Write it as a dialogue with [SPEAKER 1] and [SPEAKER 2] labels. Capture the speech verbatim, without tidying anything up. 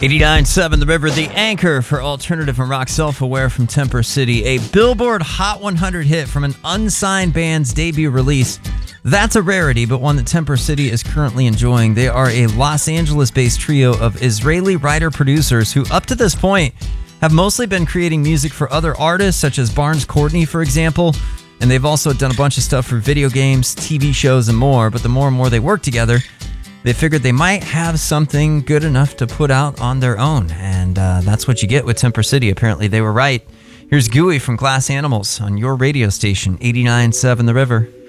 [SPEAKER 1] eighty-nine point seven The River, the anchor for alternative and rock, Self-Aware from Temper City. A Billboard Hot one hundred hit from an unsigned band's debut release. That's a rarity, but one that Temper City is currently enjoying. They are a Los Angeles-based trio of Israeli writer-producers who, up to this point, have mostly been creating music for other artists, such as Barnes Courtney, for example. And they've also done a bunch of stuff for video games, T V shows, and more. But the more and more they work together, they figured they might have something good enough to put out on their own. And uh, that's what you get with Temper City. Apparently they were right. Here's Gooey from Glass Animals on your radio station, eighty-nine point seven The River.